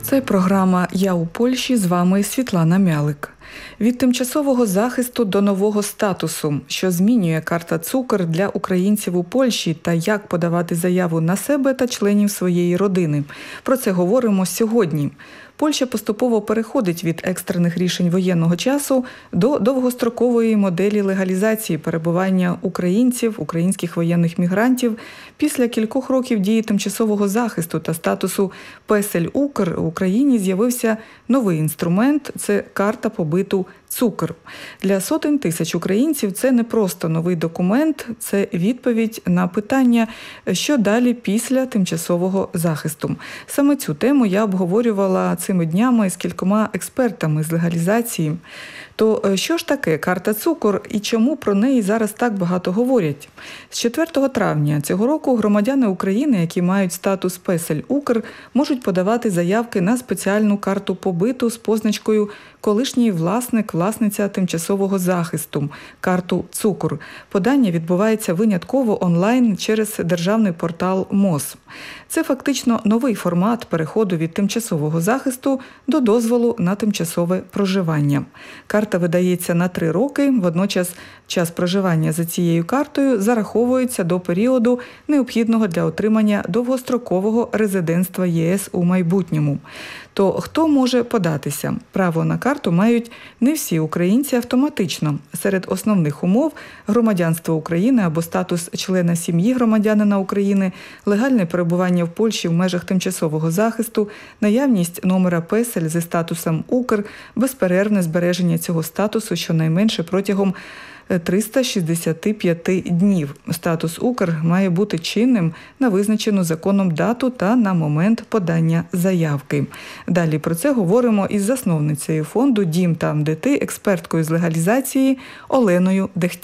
Це програма «Я у Польщі», з вами Світлана Мялик. Від тимчасового захисту до нового статусу, що змінює карта Цукор для українців у Польщі та як подавати заяву на себе та членів своєї родини. Про це говоримо сьогодні. Польща поступово переходить від екстрених рішень воєнного часу до довгострокової моделі легалізації перебування українців, українських воєнних мігрантів. Після кількох років дії тимчасового захисту та статусу «Песель-Укр» в Україні з'явився новий інструмент – це карта побиту «Цукор». Для сотень тисяч українців це не просто новий документ, це відповідь на питання, що далі після тимчасового захисту. Саме цю тему я обговорювала цими днями з кількома експертами з легалізації. То що ж таке карта Цукор і чому про неї зараз так багато говорять? З 4 травня цього року громадяни України, які мають статус «Песель-Укр», можуть подавати заявки на спеціальну карту побиту з позначкою «Колишній власник/власниця тимчасового захисту» – карту Цукор. Подання відбувається винятково онлайн через державний портал МОЗ. Це фактично новий формат переходу від тимчасового захисту до дозволу на тимчасове проживання. Карта видається на 3 роки, водночас час проживання за цією картою зараховується до періоду, необхідного для отримання довгострокового резидентства ЄС у майбутньому. То хто може податися? Право на карту мають не всі українці автоматично. Серед основних умов – громадянство України або статус члена сім'ї громадянина України, легальне перебування в Польщі в межах тимчасового захисту, наявність номера «Песель» зі статусом «Укр», безперервне збереження цього статусу щонайменше протягом 365 днів. Статус «Укр» має бути чинним на визначену законом дату та на момент подання заявки. Далі про це говоримо із засновницею фонду «Дім там, де ти», експерткою з легалізації Оленою Дехтярчук.